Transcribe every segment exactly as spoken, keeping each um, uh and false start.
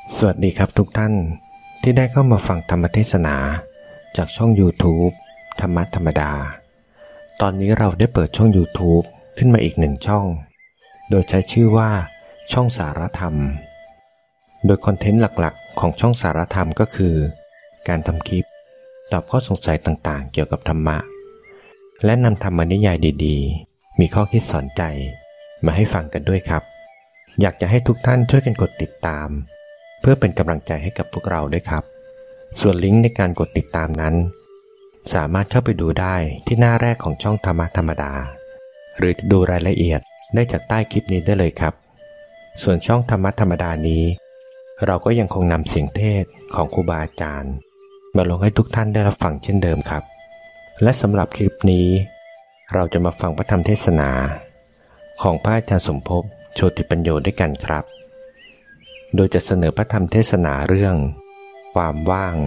สวัสดีครับทุกท่านที่ได้เข้ามาฟังธรรมเทศนาจากช่อง YouTube ธรรมะธรรมดาตอนนี้เราได้เปิดช่อง YouTube ขึ้นมาอีกหนึ่งช่องโดยใช้ชื่อว่าช่องสารธรรมโดยคอนเทนต์หลักๆของช่องสารธรรมก็คือการทำคลิปตอบข้อสงสัยต่างๆเกี่ยวกับธรรมะและนำธรรมนิยายดีๆมีข้อคิดสอนใจมาให้ฟังกันด้วยครับอยากจะให้ทุกท่านช่วยกันกดติดตามเพื่อเป็นกำลังใจให้กับพวกเราด้วยครับส่วนลิงก์ในการกดติดตามนั้นสามารถเข้าไปดูได้ที่หน้าแรกของช่องธรรมะธรรมดาหรือดูรายละเอียดได้จากใต้คลิปนี้ได้เลยครับส่วนช่องธรรมะธรรมดานี้เราก็ยังคงนำเสียงเทศของครูบาอาจารย์มาลงให้ทุกท่านได้รับฟังเช่นเดิมครับและสำหรับคลิปนี้เราจะมาฟังพระธรรมเทศนาของพระอาจารย์สมภพโชติปัญโยด้วยกันครับโดยจะเสนอพระธรรมเทศนาเรื่องความว่าง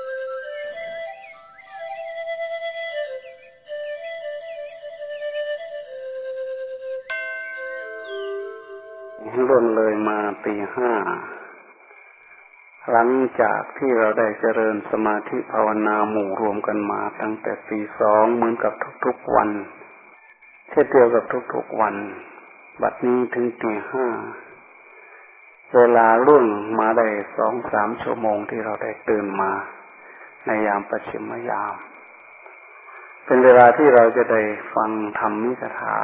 ล่วงเลยมาตีห้าหลังจากที่เราได้เจริญสมาธิภาวนาหมู่รวมกันมาตั้งแต่ตีสองเหมือนกับทุกๆวันเช่นเดียวกับทุกๆวันบัดนี้ถึงตีห้าเวลาล่วงมาได้สองสามชั่วโมงที่เราได้ตื่นมาในยามปัจฉิมยามเป็นเวลาที่เราจะได้ฟังธรรมนิกถา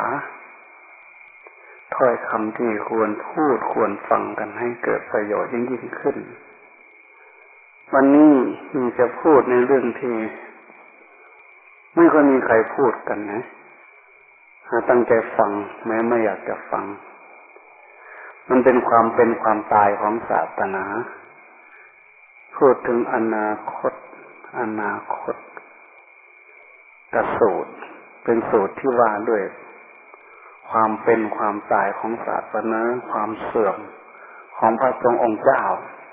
ถ้อยคำที่ควรพูดควรฟังกันให้เกิดประโยชน์ยิ่งยิ่งขึ้นวันนี้มีจะพูดในเรื่องที่ไม่ค่อยมีใครพูดกันนะหาตั้งใจฟังแม้ไม่อยากจะฟังมันเป็นความเป็นความตายของศาสนาพูดถึงอนาคตอนาคตกสูตรเป็นสูตรที่ว่าด้วยความเป็นความตายของศาสนาความเสื่อมของพระสงฆ์องค์เจ้า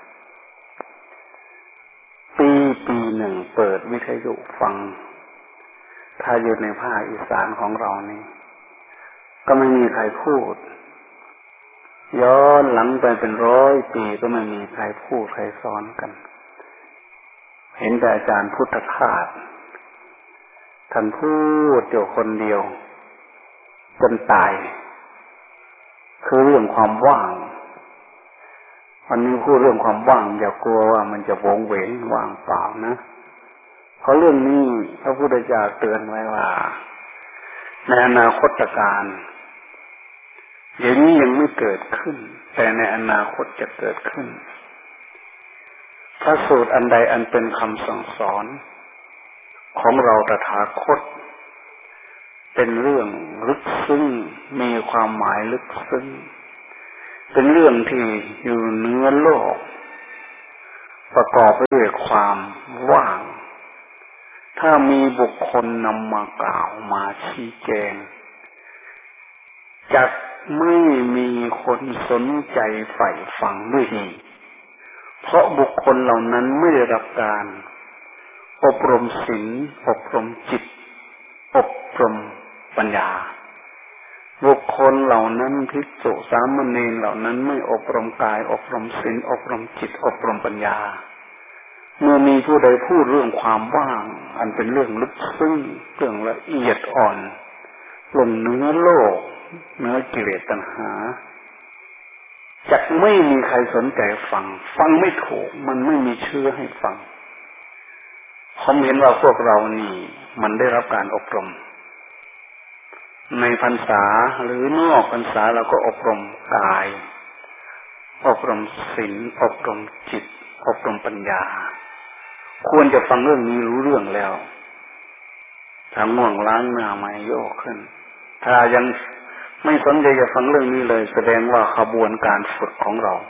ปีปีหนึ่งเปิดวิทยุฟังถ้าอยู่ในภาคอีสานของเรานี่ก็ไม่มีใครพูดย้อนหลังไปเป็นร้อยปีก็ไม่มีใครพูดใครสอนกันเห็นแต่อาจารย์พุทธทาสท่านพูดอยู่คนเดียวจนตายคือเรื่องความว่างวันนี้พูดเรื่องความว่างอย่ากลัวว่ามันจะวงเวงว่างเปล่านะเพราะเรื่องนี้พระพุทธเจ้าเตือนไว้ว่าในอนาคตการเดี๋ยวนี้ยังไม่เกิดขึ้นแต่ในอนาคตจะเกิดขึ้นพระสูตรอันใดอันเป็นคำสั่งสอนของเราตถาคตเป็นเรื่องลึกซึ้งมีความหมายลึกซึ้งเป็นเรื่องที่อยู่เหนือโลกประกอบด้วยความว่างถ้ามีบุคคลนำมากล่าวมาชี้แจงจะไม่มีคนสนใจใฝ่ฝังด้วยดีเพราะบุคคลเหล่านั้นไม่ได้รับการอบรมศีลอบรมจิตอบรมปัญญาบุคคลเหล่านั้นภิกษุสามเณรเหล่านั้นไม่อบรมกายอบรมศีลอบรมจิตอบรมปัญญาเมื่อมีผู้ใดพูดเรื่องความว่างอันเป็นเรื่องลึกซึ้งเรื่องละเอียดอ่อนลงเนื้อโลกเนื้อกิเลสตัณหาจะไม่มีใครสนใจฟังฟังไม่ถูกมันไม่มีเชื่อให้ฟังผมเห็นว่าพวกเรานี่มันได้รับการอบรมในพรรษาหรือนอกพรรษาเราก็อบรมกายอบรมศีลอบรมจิตอบรมปัญญาควรจะฟังเรื่องนี้รู้เรื่องแล้วถ้าง่วงล้างหน้าไม่โยกขึ้นถ้ายังไม่สนใจจะฟังเรื่องนี้เลยแสดงว่าขบวนการฝึกของเรา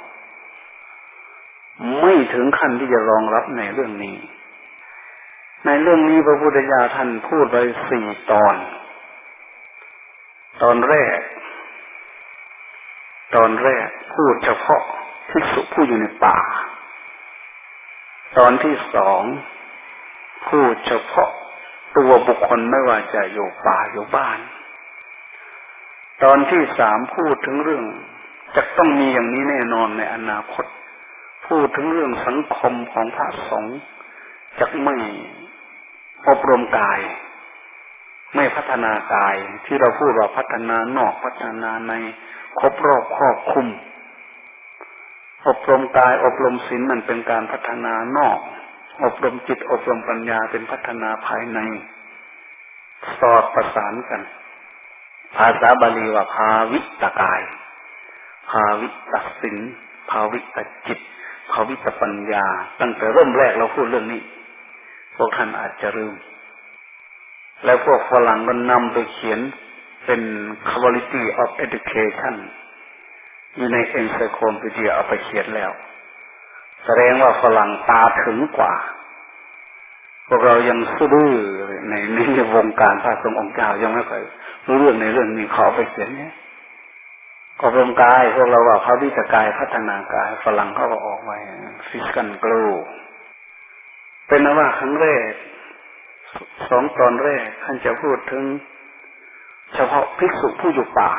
ไม่ถึงขั้นที่จะรองรับในเรื่องนี้ในเรื่องนี้พระพุทธเจ้าท่านพูดไว้สี่ตอนตอนแรกตอนแรกพูดเฉพาะภิกษุผู้อยู่ในป่าตอนที่สองพูดเฉพาะตัวบุคคลไม่ว่าจะอยู่ป่าอยู่บ้านตอนที่สามพูดถึงเรื่องจะต้องมีอย่างนี้แน่นอนในอนาคต พพูดถึงเรื่องสังคมของพระสงฆ์จะไม่อบรมกายไม่พัฒนากายที่เราพูดว่าพัฒนานอกพัฒนาในครบรอบครอบคลุมอบรมกายอบรมศีลมันเป็นการพัฒนานอกอบรมจิตอบรมปัญญาเป็นพัฒนาภายในสอดประสานกันภาษาบาลีว่าภาวิตกายภาวิตศีลภาวิตจิตภาวิตปัญญาตั้งแต่เริ่มแรกเราพูดเรื่องนี้พวกท่านอาจจะลืมแล้วพวกฝรั่งก็นำไปเขียนเป็น quality of education อยู่ใน encyclopedia เอาไปเขียนแล้วแสดงว่าฝรั่งตาถึงกว่าพวกเรายังซื่อในในวงการพระสงฆ์องค์เจ้ายังไม่ค่อยรู้เรื่องในเรื่องนี้ขอไปเขียนเนี่ยอบรมกายพวกเราว่าพระวิตกายพัฒนากายฝรั่งเขาก็ออกไว้ physical grow เป็นนว่าครั้งแรกสองตอนแรกท่านจะพูดถึงเฉพาะภิกษุผู้อยู่ป่า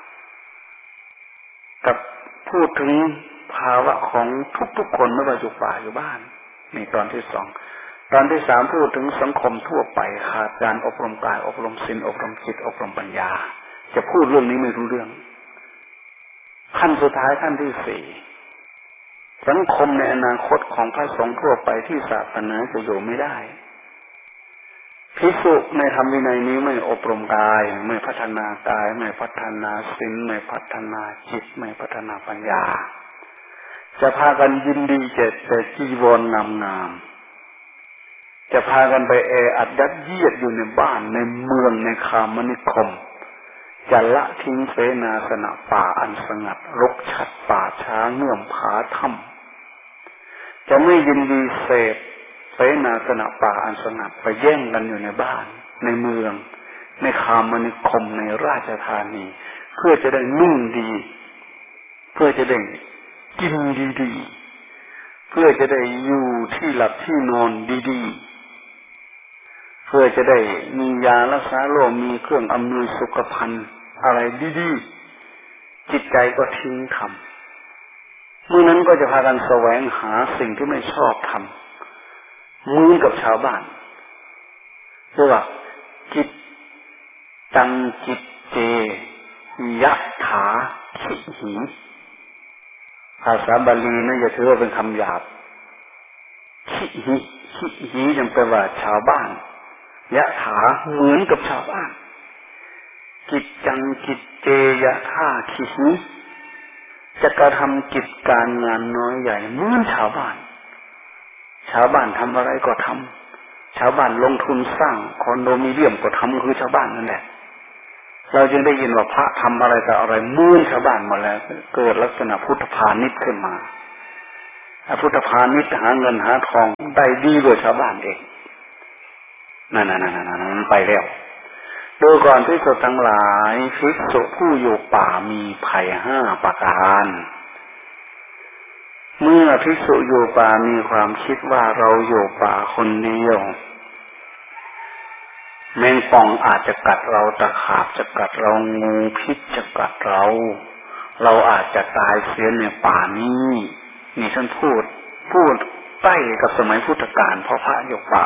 กับพูดถึงภาวะของทุกๆคนไม่ว่าอยู่ป่าอยู่บ้านนี่ตอนที่สองตอนที่สามพูดถึงสังคมทั่วไปขาดการอบรมกายอบรมศีลอบรมจิตอบรมปัญญาจะพูดเรื่องนี้ไม่รู้เรื่องขั้นสุดท้ายขั้นที่สี่สังคมในอนาคตของพระสงฆ์ทั่วไปที่ศาสนาจะอยู่ไม่ได้ภิกษุในธรรมวินัยนี้ไม่อบรมกายไม่พัฒนากายไม่พัฒนาศีลไม่พัฒนาจิตไม่พัฒนาปัญญาจะพากันยินดีเจตแต่จีวรงามๆจะพากันไปแออัดยัดเยียดอยู่ในบ้านในเมืองในคามนิคมจะละทิ้งเสนาสนะป่าอันสงัดรกชัดป่าช้าเงื่อมผาถ้ำจะไม่ยินดีเสพเสนาสนะป่าอันสงัดไปแย่งกันอยู่ในบ้านในเมืองในคามนิคมในราชธานีเพื่อจะได้นุ่งดีเพื่อจะได้กินดีๆเพื่อจะได้อยู่ที่หลับที่นอนดีๆเพื่อจะได้มียารักษาโรคมีเครื่องอำนวยสุขภัณฑ์อะไรดีๆจิตใจก็ทิ้งทำเมื่อนั้นก็จะพากันแสวงหาสิ่งที่ไม่ชอบทำเหมือนกับชาวบ้านเรียกว่าจิตตังจิตเจยะถาขิหิภาษาบาลีนะอย่าถือว่าเป็นคำหยาบขิหิขิหิยังแปลว่าชาวบ้านยะถาเหมือนกับชาวบ้านกิจจังกิจเจยะถาขิหิจะกระทำกิจการงานน้อยใหญ่เหมือนชาวบ้านชาวบ้านทำอะไรก็ทำชาวบ้านลงทุนสร้างคอนโดมิเนียมก็ทำคือชาวบ้านนั่นแหละเราจึงได้ยินว่าพระทำอะไรแต่อะไรเหมือนชาวบ้านหมดแล้วเกิดลักษณะพุทธพาณิชย์ขึ้นมาพุทธพาณิชย์หาเงินหาทองได้ดีกว่าชาวบ้านเองนั่นๆๆๆไปแล้วดูก่อนภิกษุทั้งหลายภิกษุผู้อยู่ป่ามีภัยห้าประการเมื่อภิกษุอยู่ป่ามีความคิดว่าเราอยู่ป่าคนเดียวแมงป่องอาจจะกัดเราตะขาบจะกัดเรางูพิษจะกัดเราเราอาจจะตายเสียในป่านี้นี่ท่านพูดพูดใกล้กับสมัยพุทธกาลเพราะพระอยู่ป่า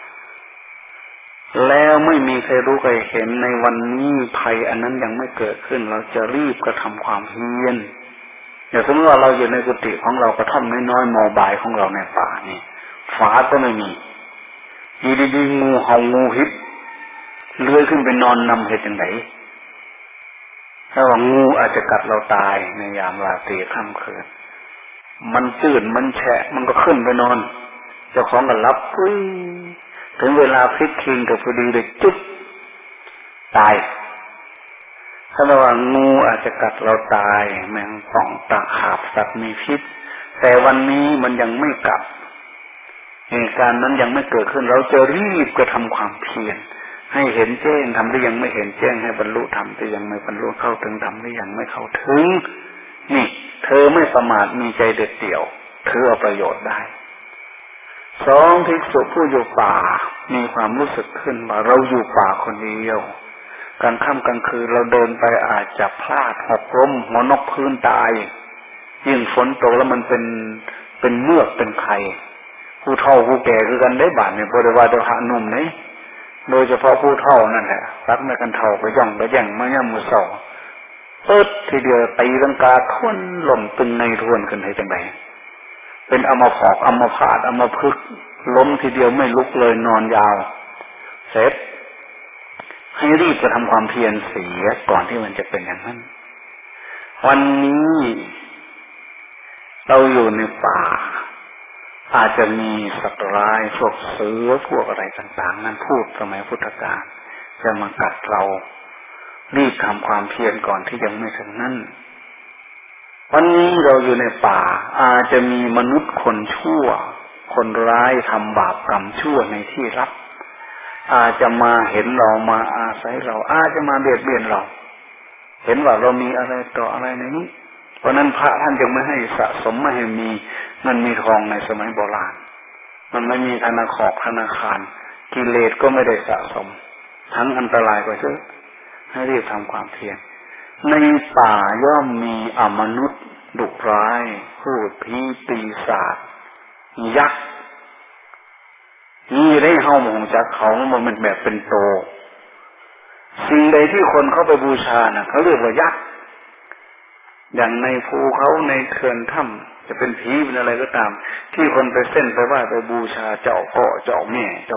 แล้วไม่มีใครรู้ใครเห็นในวันนี้ภัยอันนั้นยังไม่เกิดขึ้นเราจะรีบกระทำความเพียรอย่างสมมติว่าเราอยู่ในกุฏิของเรากระท่อมน้อยๆโมบายของเราในป่านี่ฝาก็ไม่มีอยู่ดีๆงูเห่างูพิษเลื้อยขึ้นไปนอนนำเหตุอย่างไรถ้าว่างูอาจจะกัดเราตายในยามราตรีค่ำคืนมันตื่นมันแฉะมันก็ขึ้นไปนอนเจ้าของก็รับอุ้ยถึงเวลาพลิกคิงกับพอดีเลยจุ๊บตายถ้าว่างูอาจจะกัดเราตายแมงป่องตะขาบสัตว์มีพิษแต่วันนี้มันยังไม่กลับเหตุการณ์นั้นยังไม่เกิดขึ้นเราจะรีบกระทำความเพียรให้เห็นแจ้งทำที่ยังไม่เห็นแจ้งให้บรรลุธรรมที่ยังไม่บรรลุเข้าถึงธรรมที่ยังไม่เข้าถึงนี่เธอไม่ประมาทมีใจเด็ดเดี่ยวเธอเอาประโยชน์ได้สองภิกษุผู้อยู่ป่ามีความรู้สึกขึ้นว่าเราอยู่ป่าคนเดียวกลางค่ำกลางคืนเราเดินไปอาจจะพลาดหกล้มหัวนกพื้นตายยิ่งฝนตกแล้วมันเป็นเป็นเมือกเป็นไข่ผู้เฒ่าผู้แก่คือกันได้บาดเนี่ยบ่ได้ว่าแต่พระหนุ่มนี่โดยเฉพาะผู้เฒ่านั่นแหละรักในกันเฒ่าไปย่องไปแย่งมาย่ำมือเศร้าเอิดทีเดียวตีลังกาทวนหล่มตึงในทวนขึ้นให้จังไดเป็นอัมพาตอัมพาตอัมพฤกษ์ล้มทีเดียวไม่ลุกเลยนอนยาวเสร็จให้รีบจะทำความเพียรเสียก่อนที่มันจะเป็นอย่างนั้นวันนี้เราอยู่ในป่าอาจจะมีสัตว์ร้ายพวกเสือพวกอะไรต่างๆนั้นพูดสมัยพุทธกาลจะมากัดเรารีบทำความเพียรก่อนที่ยังไม่ถึงนั้นวันนี้เราอยู่ในป่าอาจจะมีมนุษย์คนชั่วคนร้ายทำบาปกรรมชั่วในที่ลับอาจจะมาเห็นเรามาอาศัยเราอาจจะมาเบียดเบียนเราเห็นว่าเรามีอะไรต่ออะไรในนี้เพราะนั้นพระท่านจึงไม่ให้สะสมไม่ให้มีเงินมีทองในสมัยโบราณมันไม่มีธนาคารธนาคารกิเลสก็ไม่ได้สะสมทั้งอันตรายกว่าเยอะให้รีบทำความเพียรในป่าย่อมมีอมนุษย์ดุร้ายพูดผีปีศาจยักษ์นี่ได้เฮาหมองจากเขามันเป็นแบบเป็นโตสิ่งใดที่คนเข้าไปบูชาน่ะเขาเรียกว่ายักษ์อย่างในภูเขาในเขื่อนถ้ำจะเป็นผีเป็นอะไรก็ตามที่คนไปเส้นไปไหว้ไปบูชาเจ้าพ่อเจ้าแม่